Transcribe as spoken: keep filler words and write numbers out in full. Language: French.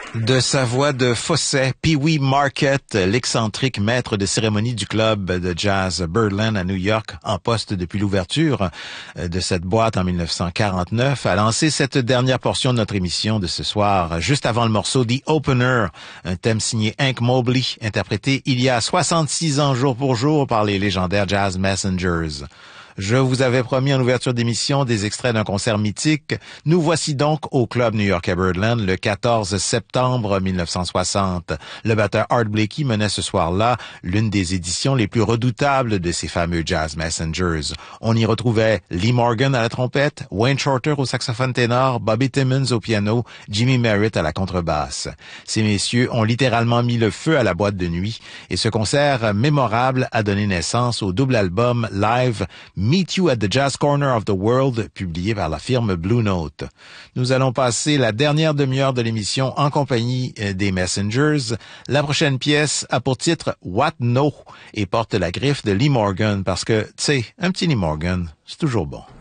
De sa voix de fausset, Pee Wee Market, l'excentrique maître de cérémonie du club de jazz Birdland à New York, en poste depuis l'ouverture de cette boîte en mille neuf cent quarante-neuf, a lancé cette dernière portion de notre émission de ce soir, juste avant le morceau The Opener, un thème signé Hank Mobley, interprété il y a soixante-six ans jour pour jour par les légendaires Jazz Messengers. Je vous avais promis en ouverture d'émission des extraits d'un concert mythique. Nous voici donc au club new-yorkais Birdland le quatorze septembre mille neuf cent soixante. Le batteur Art Blakey menait ce soir-là l'une des éditions les plus redoutables de ces fameux Jazz Messengers. On y retrouvait Lee Morgan à la trompette, Wayne Shorter au saxophone ténor, Bobby Timmons au piano, Jimmy Merritt à la contrebasse. Ces messieurs ont littéralement mis le feu à la boîte de nuit et ce concert mémorable a donné naissance au double album live Meet You at the Jazz Corner of the World, publié par la firme Blue Note. Nous allons passer la dernière demi-heure de l'émission en compagnie des Messengers. La prochaine pièce a pour titre What No et porte la griffe de Lee Morgan parce que, tu sais, un petit Lee Morgan, c'est toujours bon.